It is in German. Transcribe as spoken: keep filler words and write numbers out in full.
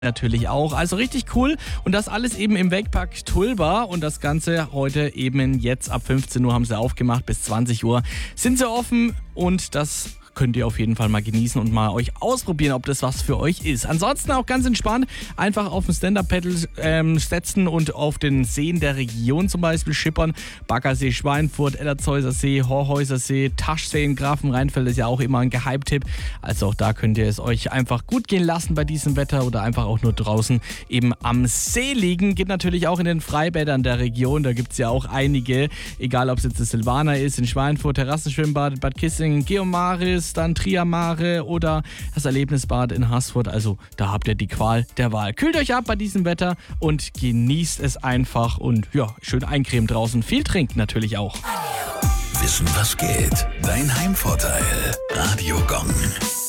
Natürlich auch. Also richtig cool. Und das alles eben im Wakepark Tulba. Und das Ganze heute eben jetzt ab fünfzehn Uhr haben sie aufgemacht. Bis zwanzig Uhr sind sie offen. Und das könnt ihr auf jeden Fall mal genießen und mal euch ausprobieren, ob das was für euch ist. Ansonsten auch ganz entspannt einfach auf dem Stand-Up-Paddle ähm, setzen und auf den Seen der Region zum Beispiel schippern. Baggersee, Schweinfurt, Ellerzhäuser See, Horhäuser See, Taschsee in Grafenrheinfeld ist ja auch immer ein Geheimtipp. Also auch da könnt ihr es euch einfach gut gehen lassen bei diesem Wetter oder einfach auch nur draußen eben am See liegen. Geht natürlich auch in den Freibädern der Region, da gibt es ja auch einige, egal ob es jetzt das Silvaner ist, in Schweinfurt, Terrassenschwimmbad, Bad Kissingen, Geomaris, dann Triamare oder das Erlebnisbad in Haßfurt. Also da habt ihr die Qual der Wahl. Kühlt euch ab bei diesem Wetter und genießt es einfach und ja, schön eincremen draußen. Viel trinken natürlich auch. Wissen, was geht? Dein Heimvorteil. Radio Gong.